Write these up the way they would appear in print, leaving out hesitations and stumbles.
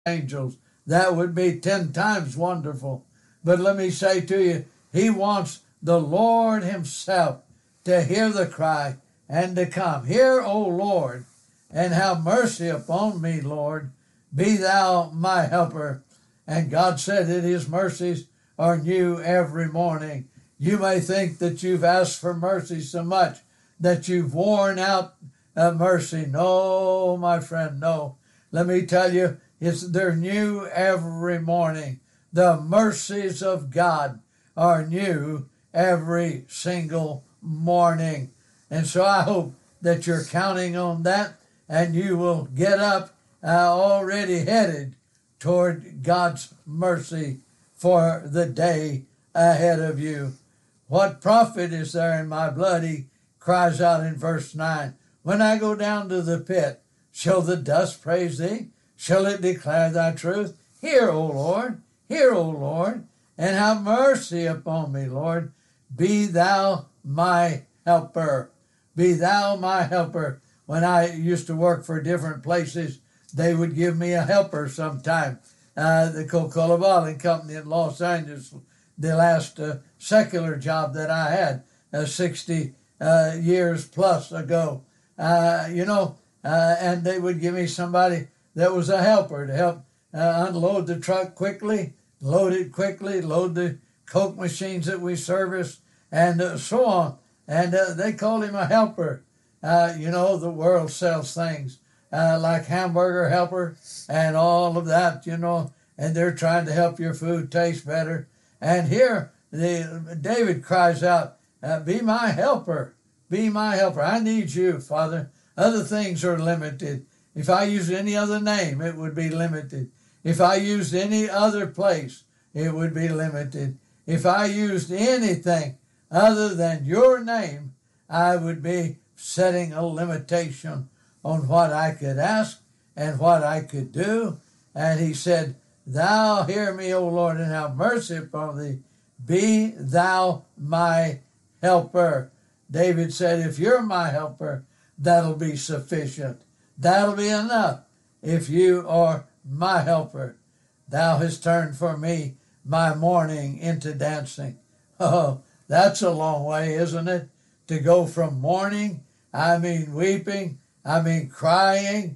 angels. That would be 10 times wonderful. But let me say to you, he wants the Lord himself to hear the cry and to come. Hear, O Lord, and have mercy upon me, Lord. Be thou my helper. And God said that his mercies are new every morning. You may think that you've asked for mercy so much that you've worn out mercy. No, my friend, no. Let me tell you, they're new every morning. The mercies of God are new every single morning. And so I hope that you're counting on that and you will get up already headed toward God's mercy for the day ahead of you. What profit is there in my blood? He cries out in verse 9. When I go down to the pit, shall the dust praise thee? Shall it declare thy truth? Hear, O Lord, and have mercy upon me, Lord. Be thou my helper. Be thou my helper. When I used to work for different places, they would give me a helper sometime. The Coca-Cola Bottling Company in Los Angeles, the last secular job that I had 60 years plus ago. And they would give me somebody that was a helper to help unload the truck quickly, load it quickly, load the Coke machines that we service, and so on. And they called him a helper. The world sells things like hamburger helper and all of that, and they're trying to help your food taste better. And here, David cries out, be my helper, be my helper. I need you, Father. Other things are limited. If I used any other name, it would be limited. If I used any other place, it would be limited. If I used anything other than your name, I would be setting a limitation on what I could ask and what I could do. And he said, thou hear me, O Lord, and have mercy upon thee. Be thou my helper. David said, if you're my helper, that'll be sufficient. That'll be enough if you are my helper. Thou hast turned for me my mourning into dancing. Oh, that's a long way, isn't it? To go from mourning, weeping, crying,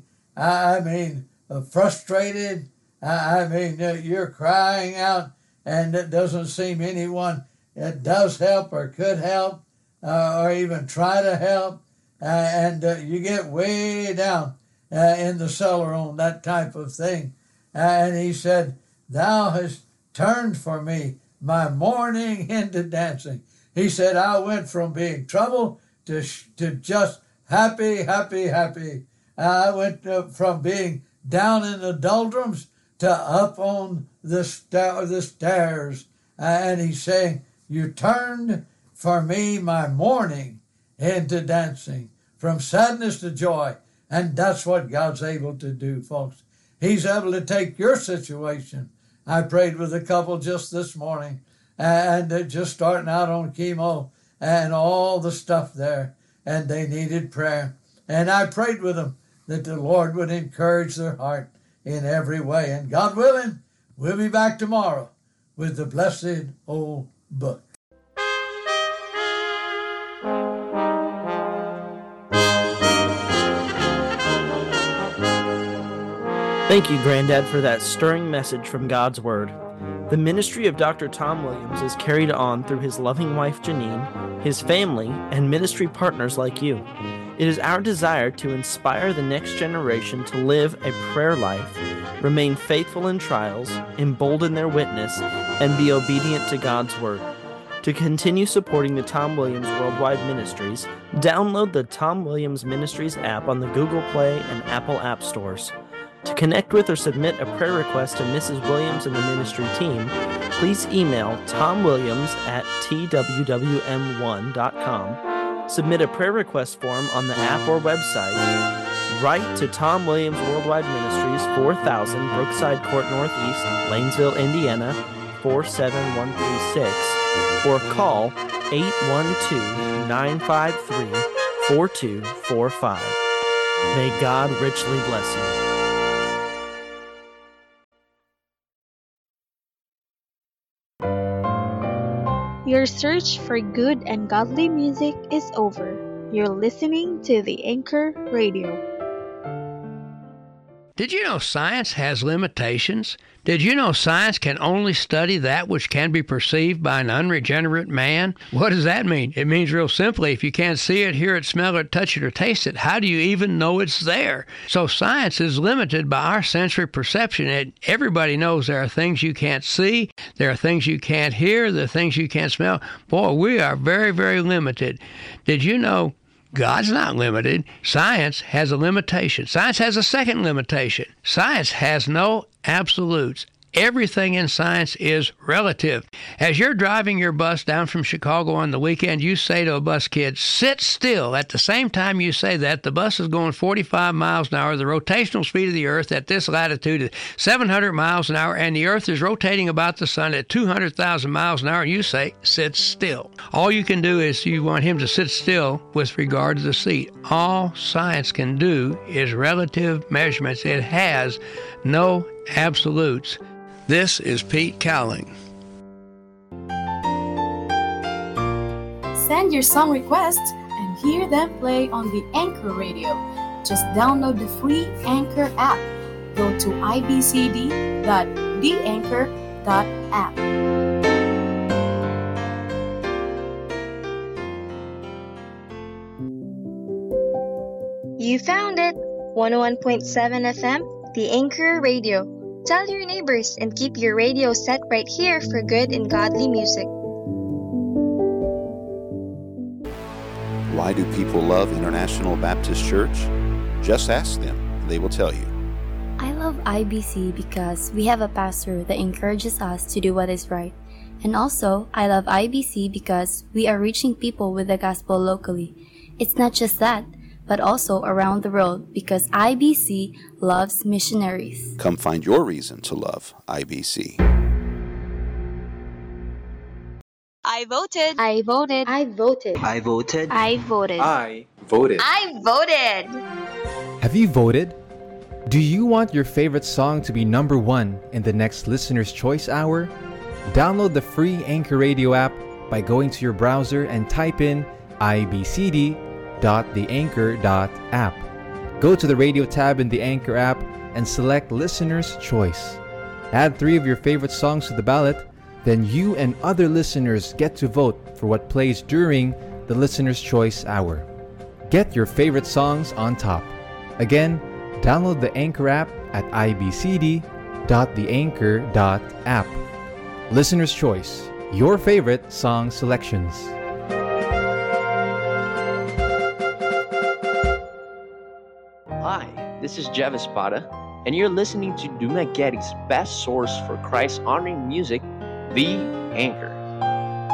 frustrated, you're crying out and it doesn't seem anyone that does help or could help or even try to help. And you get way down in the cellar on that type of thing. And he said, thou hast turned for me my mourning into dancing. He said, I went from being troubled to just happy, happy, happy. I went from being down in the doldrums to up on the stairs. And he's saying, you turned for me my mourning into dancing, from sadness to joy. And that's what God's able to do, folks. He's able to take your situation. I prayed with a couple just this morning, and they're just starting out on chemo and all the stuff there, and they needed prayer. And I prayed with them that the Lord would encourage their heart in every way. And God willing, we'll be back tomorrow with the blessed old book. Thank you, Granddad, for that stirring message from God's Word. The ministry of Dr. Tom Williams is carried on through his loving wife, Janine, his family, and ministry partners like you. It is our desire to inspire the next generation to live a prayer life, remain faithful in trials, embolden their witness, and be obedient to God's Word. To continue supporting the Tom Williams Worldwide Ministries, download the Tom Williams Ministries app on the Google Play and Apple App Stores. To connect with or submit a prayer request to Mrs. Williams and the ministry team, please email tomwilliams@twwm1.com, submit a prayer request form on the app or website, write to Tom Williams Worldwide Ministries, 4000 Brookside Court Northeast, Lanesville, Indiana, 47136, or call 812-953-4245. May God richly bless you. Your search for good and godly music is over. You're listening to the Anchor Radio. Did you know science has limitations? Did you know science can only study that which can be perceived by an unregenerate man? What does that mean? It means real simply, if you can't see it, hear it, smell it, touch it, or taste it, how do you even know it's there? So science is limited by our sensory perception. Everybody knows there are things you can't see, there are things you can't hear, there are things you can't smell. Boy, we are very, very limited. Did you know God's not limited? Science has a limitation. Science has a second limitation. Science has no absolutes. Everything in science is relative. As you're driving your bus down from Chicago on the weekend, you say to a bus kid, sit still. At the same time you say that, the bus is going 45 miles an hour. The rotational speed of the Earth at this latitude is 700 miles an hour, and the Earth is rotating about the sun at 200,000 miles an hour, and you say, sit still. All you can do is you want him to sit still with regard to the seat. All science can do is relative measurements. It has no absolutes. This is Pete Cowling. Send your song requests and hear them play on the Anchor Radio. Just download the free Anchor app. Go to ibcd.theanchor.app. You found it! 101.7 FM, the Anchor Radio. Tell your neighbors and keep your radio set right here for good and godly music. Why do people love International Baptist Church? Just ask them, and they will tell you. I love IBC because we have a pastor that encourages us to do what is right. And also, I love IBC because we are reaching people with the gospel locally. It's not just that, but also around the world because IBC loves missionaries. Come find your reason to love IBC. I voted. I voted. I voted. I voted. I voted. I voted. I voted. Have you voted? Do you want your favorite song to be number one in the next Listener's Choice Hour? Download the free Anchor Radio app by going to your browser and type in ibcd.theanchor.app. Go to the radio tab in the Anchor app and select Listener's Choice. Add 3 of your favorite songs to the ballot, then you and other listeners get to vote for what plays during the Listener's Choice Hour. Get your favorite songs on top. Again, download the Anchor app at ibcd.theanchor.app. Listener's Choice, your favorite song selections. Hi, this is Jeff Espada, and you're listening to Dumageti's best source for Christ-honoring music, The Anchor.